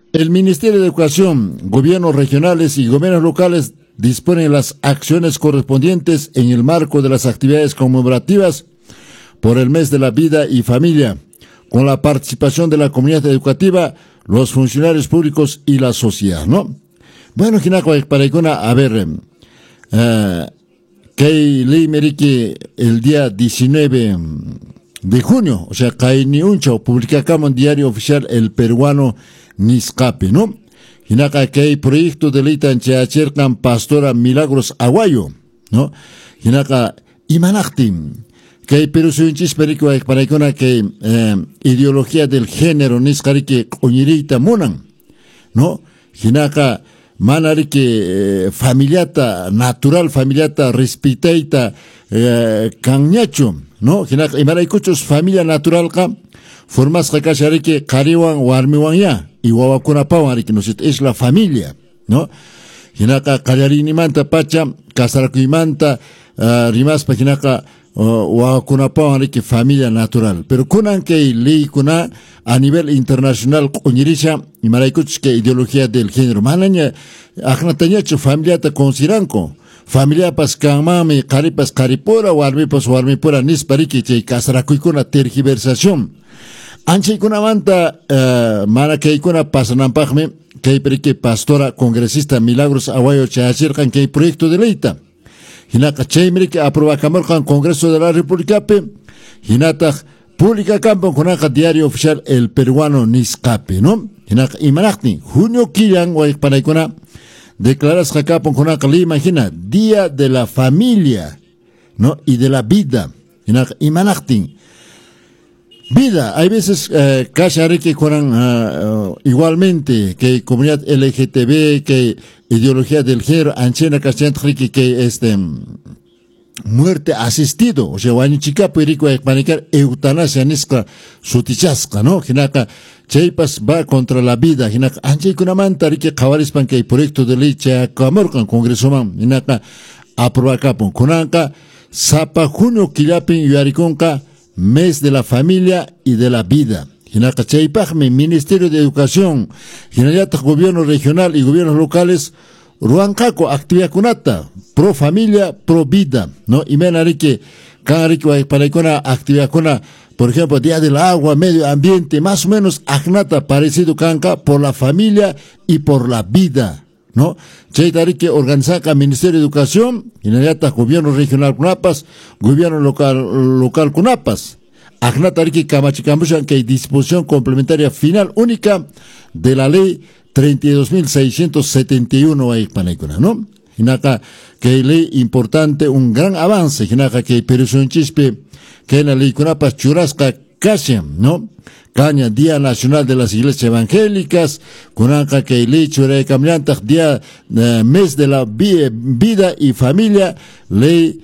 El Ministerio de Educación, gobiernos regionales y gobiernos locales disponen las acciones correspondientes en el marco de las actividades conmemorativas por el mes de la vida y familia, con la participación de la comunidad educativa, los funcionarios públicos y la sociedad, ¿no? Bueno, a ver, que ley merike el día 19 de junio, o sea, Caini Uncho, publicamos en Diario Oficial El Peruano Niscape, ¿no? Hinaka que hay proyecto de ley tan acercan Pastora Milagros Aguayo, ¿no? Hinaka imanaktim, que hay Perú suinchis perico para que ideología del género niscarike oñirita munan, ¿no? Hinaka manari que familiata natural, familiata respetaita cañacho, ¿no? Hinaka imaraykuchos familia natural ka formas que kariwan warmiwan ya y wawakunapawan que es la familia, ¿no? Hinaka kallarinimanta pacha kasarakuimanta rimaspa hinaka wawakunapawan que familia natural, pero kunan que ley kuna a nivel internacional kuñirisha y maraykuchos que ideología del género manaña ajnatañacho familia ta consideranco familia pas kamami karipas karipura warmipas warmipura nispariki chay kasarakuykuna tergiversación anchaykuna mana kaykuna pasanampaqmi kaypiriki pastora congresista Milagros Aguayo chayachirqan kay proyecto de leyta hinaka chaymiriki aprobakamurqan Congreso de la Repúblicapi hinataq publica campo kunaka Diario Oficial El Peruano Niscape, ¿no? Hinaka imanaqtin junio killan waypanaykuna declaras jacapon kunaka Lima hina Día de la Familia, ¿no? Y de la vida hinaka imanaqtin vida, hay veces que curan igualmente que comunidad LGTB, que ideología del género, anchena que muerte asistido, o sea, wanichica puirico panicar eutanasia nisca sutichasca, ¿no? Hinaka chaypas va contra la vida, hinaka anche kunamanta rike kawarispan que proyecto de ley chakamorkan Congreso man, hinaka aprobacapon kunanka sapa junio kilapin yarikonka mes de la familia y de la vida. Hinaka chaypajme Ministerio de Educación, hinayata gobierno regional y gobiernos locales ruancaco actividad kunata pro familia, pro vida, ¿no? Y menarike kanarike para ikona actividad kuna, por ejemplo, Día del Agua, Medio Ambiente, más o menos agnata parecido kanka por la familia y por la vida, ¿no? Chaytarike organizaca Ministerio de Educación, hinayata gobierno regional kunapas, gobierno local kunapas. Agnatariki kamachikambushan que hay disposición complementaria final única de la ley 32.671 aypanaykuna, ¿no? Hinaka que ley importante, un gran avance, hinaka que perusonchispe que en la ley kunapas churasca kashem, ¿no? Caña Día Nacional de las Iglesias Evangélicas, kunaka que ley churay kamyantak Día mes de la vida y familia, ley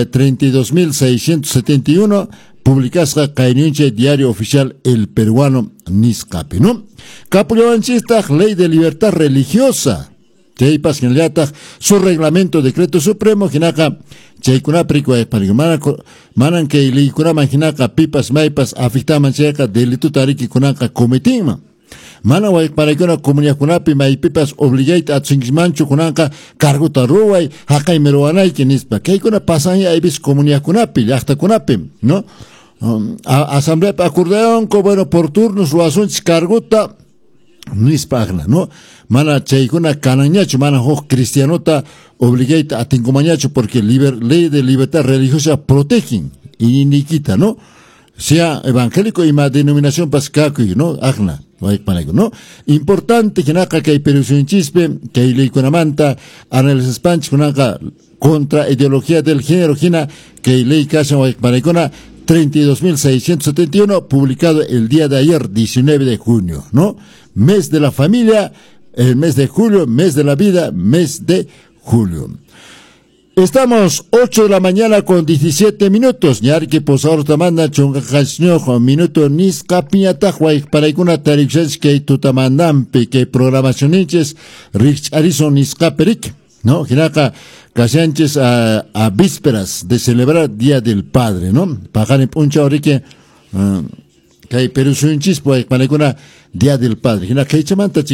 32.671 publicasca Cainunche Diario Oficial El Peruano Niscape, ¿no? Capulevanchista, ley de libertad religiosa. Chaypas Geneliata, su reglamento, decreto supremo, Jinaka, Chaykunaprico, manan que ley Kurama Jinaka, pipas, maipas, afectaman checa, delito tariki kunaka cometima. Mana para que una comunidad kunapi maipipas obligate a tsingismancho kunaka carguta ruay, hakai meruanay que nispa. Que hay kuna pasan ya ibis comunidad kunapi, hasta kunapi, ¿no? Asamblea acordeón, bueno, por turnos, lo asuntos carguta, nispagna, ¿no? Mana chaykuna canañacho, mana ho cristianota obligate a tingumañacho porque ley de libertad religiosa protegen y niquita, ¿no? Sea evangélico y más denominación pascaco, ¿no? Agna, ¿no? Importante que naca que hay perusión chispe, que hay ley conamanta, análisis panch, contra ideología del género, que hay ley casa, para 32.671, publicado el día de ayer, 19 de junio, ¿no? Mes de la familia, el mes de julio, mes de la vida, mes de julio. Estamos 8 de la mañana con 17 minutos. Ñar que posar tamanda chonga casñojo minuto nis capiñata juay para ikuna tarixes que tutamandampe que programaciones Rich Arison nis caperik, ¿no? Jinaka Casanches a vísperas de celebrar Día del Padre, ¿no? Pagan en puncha ahorita que hay Perú Sunchis, pues para ikuna Día del Padre. Jinaka